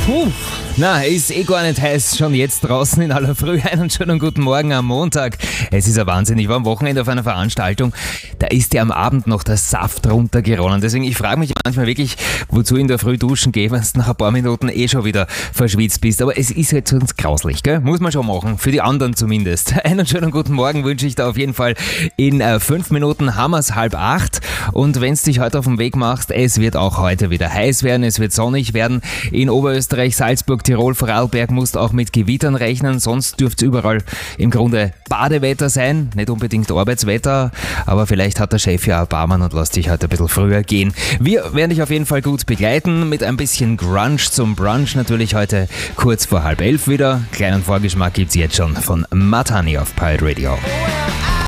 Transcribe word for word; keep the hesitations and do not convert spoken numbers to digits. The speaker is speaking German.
Puh, na, ist eh gar nicht heiß, schon jetzt draußen in aller Früh. Einen schönen guten Morgen am Montag. Es ist ja Wahnsinn, ich war am Wochenende auf einer Veranstaltung, da ist ja am Abend noch der Saft runtergeronnen. Deswegen, ich frage mich manchmal wirklich, wozu in der Früh duschen gehen, wenn du nach ein paar Minuten eh schon wieder verschwitzt bist. Aber es ist halt sonst grauslich, gell? Muss man schon machen, für die anderen zumindest. Einen schönen guten Morgen wünsche ich da auf jeden Fall. In äh, fünf Minuten haben wir es halb acht. Und wenn du dich heute auf den Weg machst, es wird auch heute wieder heiß werden, es wird sonnig werden. In Oberösterreich, Salzburg, Tirol, Vorarlberg musst auch mit Gewittern rechnen, sonst dürfte es überall im Grunde Badewetter sein, nicht unbedingt Arbeitswetter, aber vielleicht hat der Chef ja auch Barmann und lässt dich heute ein bisschen früher gehen. Wir werden dich auf jeden Fall gut begleiten mit ein bisschen Grunge zum Brunch, natürlich heute kurz vor halb elf wieder. Kleinen Vorgeschmack gibt's jetzt schon von Matani auf Pirate Radio.